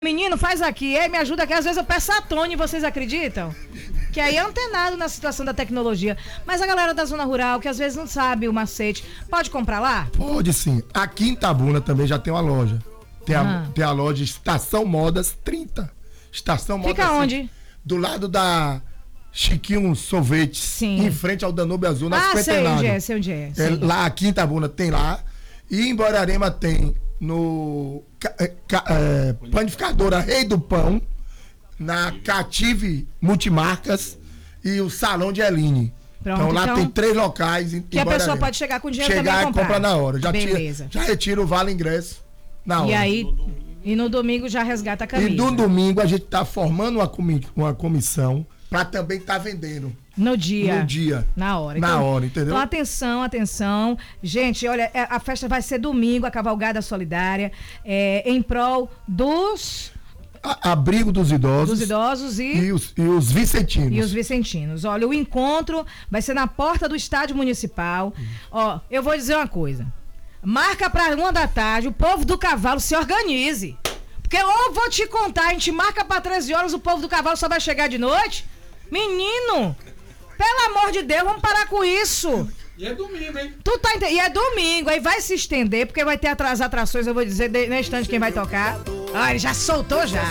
Menino, faz aqui, me ajuda aqui. Às vezes eu peço a Tony, vocês acreditam? Que aí é antenado na situação da tecnologia. Mas a galera da zona rural, que às vezes não sabe o macete, pode comprar lá? Pode sim. Aqui em Itabuna também já tem uma loja. Tem a loja Estação Modas 30. Estação Modas. Fica onde? Do lado da Chiquinho Sorvetes. Sim. Em frente ao Danúbio Azul, na Cinquentenário. Sei onde é. Lá aqui em Itabuna tem lá. E em Borarema tem no Panificadora Rei do Pão, na Cative Multimarcas e o Salão de Eline. Pronto, então lá tem 3 locais em que a pessoa pode chegar com dinheiro também e comprar. Compra na hora. Beleza. Já retira o vale ingresso na hora. E aí, e no domingo já resgata a camisa. E no domingo a gente tá formando uma comissão para também estar vendendo. No dia. Na hora, entendeu? Então, atenção. Gente, olha, a festa vai ser domingo, a Cavalgada Solidária, em prol dos... Abrigo dos idosos. E os vicentinos. Olha, o encontro vai ser na porta do estádio municipal. Ó, eu vou dizer uma coisa. Marca para 1 da tarde, o povo do cavalo se organize. Porque eu vou te contar, a gente marca para 13 horas, o povo do cavalo só vai chegar de noite. Menino, pelo amor de Deus, vamos parar com isso. E é domingo, hein? E é domingo, aí vai se estender, porque vai ter as atrações, eu vou dizer na instante quem vai tocar. Ah, ele já soltou já.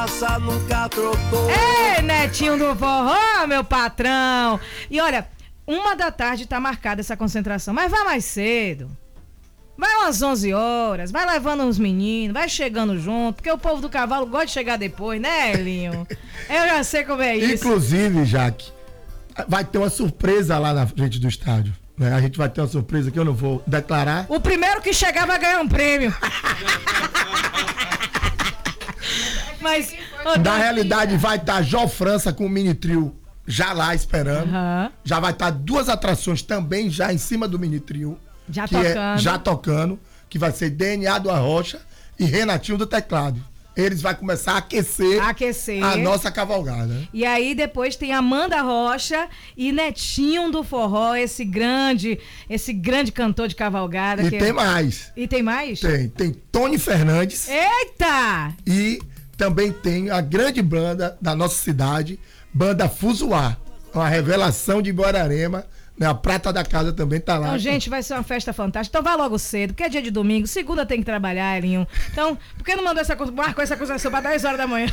Ei, Netinho do Forró, meu patrão. E olha, 1 da tarde tá marcada essa concentração, mas vai mais cedo. Vai umas 11 horas, vai levando uns meninos, vai chegando junto, porque o povo do cavalo gosta de chegar depois, né, Elinho? Eu já sei como é isso. Inclusive, Jaque, vai ter uma surpresa lá na frente do estádio. Né? A gente vai ter uma surpresa que eu não vou declarar. O primeiro que chegar vai ganhar um prêmio. Mas, na realidade, vai estar Jó França com o mini trio já lá esperando. Já vai estar 2 atrações também já em cima do mini trio. Já tocando, que vai ser DNA do Arrocha e Renatinho do Teclado. Eles vão começar a aquecer a nossa cavalgada. E aí depois tem Amanda Rocha e Netinho do Forró, esse grande cantor de cavalgada. Tem mais. E tem mais? Tem Tony Fernandes. Eita! E também tem a grande banda da nossa cidade, Banda Fuzuá, uma revelação de Borarema. A prata da casa também tá lá. Então, gente, vai ser uma festa fantástica. Então, vá logo cedo, porque é dia de domingo. Segunda tem que trabalhar, Elinho. Então, por que não marcou essa acusação para 10 horas da manhã?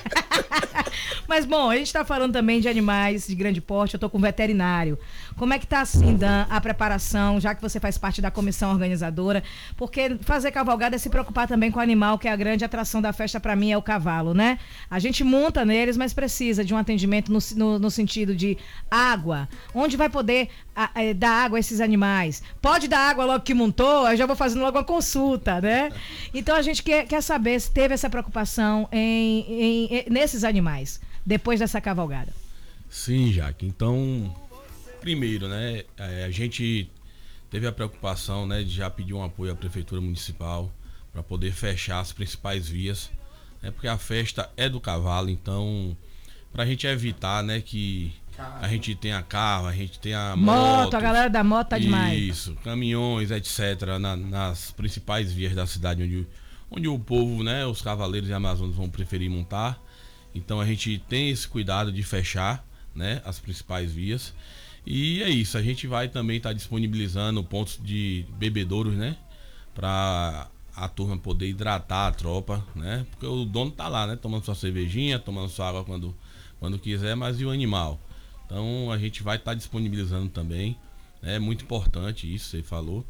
Mas, bom, a gente tá falando também de animais de grande porte. Eu tô com um veterinário. Como é que tá, assim, Dan, a preparação, já que você faz parte da comissão organizadora? Porque fazer cavalgada é se preocupar também com o animal, que é a grande atração da festa para mim, é o cavalo, né? A gente monta neles, mas precisa de um atendimento no sentido de água. Onde vai poder dar água a esses animais? Pode dar água logo que montou? Eu já vou fazendo logo uma consulta, né? Então a gente quer saber se teve essa preocupação nesses animais, depois dessa cavalgada. Sim, Jaque. Então, primeiro, né, a gente teve a preocupação, né, de já pedir um apoio à Prefeitura Municipal para poder fechar as principais vias, né, porque a festa é do cavalo, então, para a gente evitar, né, que a gente tenha carro, a gente tenha moto, a galera da moto tá demais. Isso, caminhões, etc., nas principais vias da cidade onde o povo, né, os cavaleiros e amazonas vão preferir montar. Então a gente tem esse cuidado de fechar, né, as principais vias. E é isso, a gente vai também estar disponibilizando pontos de bebedouros, né, para a turma poder hidratar a tropa, né, porque o dono tá lá, né, tomando sua cervejinha, tomando sua água quando quiser, mas e o animal? Então a gente vai estar disponibilizando também, é muito importante isso, você falou,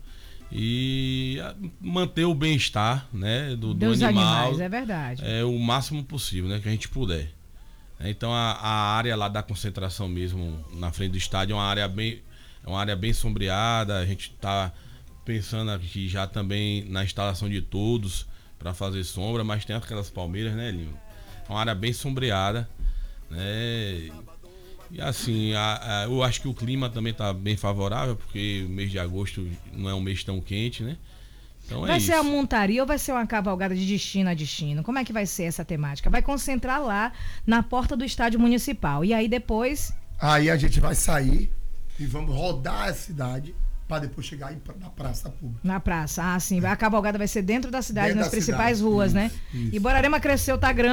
e manter o bem-estar, né, do animal, animais, é verdade, o máximo possível, né, que a gente puder. Então a área lá da concentração mesmo na frente do estádio é uma área bem sombreada. A gente está pensando aqui já também na instalação de todos para fazer sombra, mas tem aquelas palmeiras, né, Linho? É uma área bem sombreada, né? E assim, eu acho que o clima também está bem favorável, porque o mês de agosto não é um mês tão quente, né? Então vai ser a montaria ou vai ser uma cavalgada de destino a destino? Como é que vai ser essa temática? Vai concentrar lá na porta do estádio municipal. E aí depois... Aí a gente vai sair e vamos rodar a cidade para depois chegar na praça pública. Na praça, sim. A cavalgada vai ser dentro da cidade, nas principais ruas, né? Isso. E Borarema cresceu, tá grande.